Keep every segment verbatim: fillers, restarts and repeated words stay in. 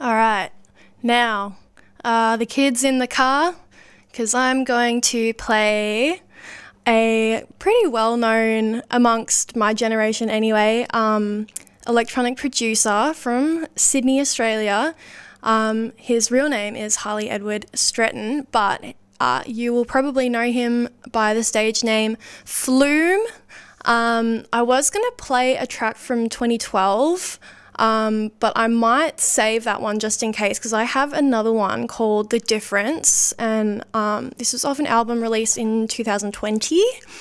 All right, now uh, the kids in the car, because I'm going to play a pretty well-known, amongst my generation anyway, um, electronic producer from Sydney, Australia. Um, his real name is Harley Edward Stretton, but uh, you will probably know him by the stage name Flume. Um, I was going to play a track from twenty twelve, um, but I might save that one just in case, because I have another one called The Difference, and um, this was off an album released in two thousand twenty.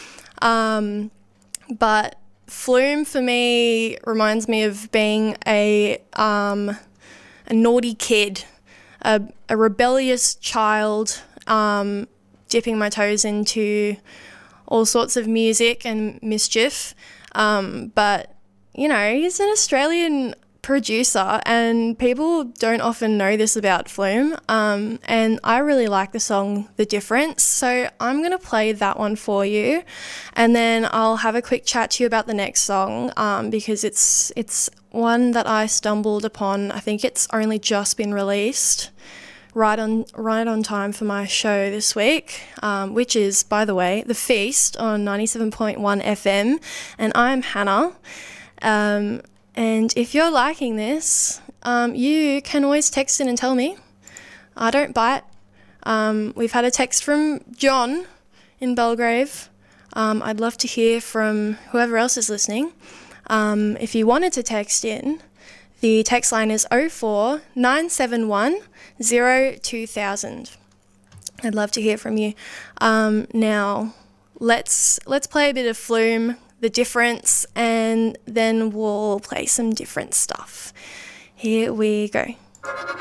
Um, but Flume for me reminds me of being a um, a naughty kid, a, a rebellious child, um, dipping my toes into all sorts of music and mischief. Um, but, you know, he's an Australian producer and people don't often know this about Flume. Um, and I really like the song The Difference. So I'm going to play that one for you. And then I'll have a quick chat to you about the next song um, because it's it's one that I stumbled upon. I think it's only just been released. Right on, right on time for my show this week, um, which is, by the way, The Feast on ninety-seven point one F M, and I'm Hannah. Um, and if you're liking this, um, you can always text in and tell me. I don't bite. Um, we've had a text from John in Belgrave. Um, I'd love to hear from whoever else is listening. Um, if you wanted to text in, the text line is oh four nine seven one oh two thousand. I'd love to hear from you. Um, now, let's let's play a bit of Flume, The Difference, and then we'll play some different stuff. Here we go.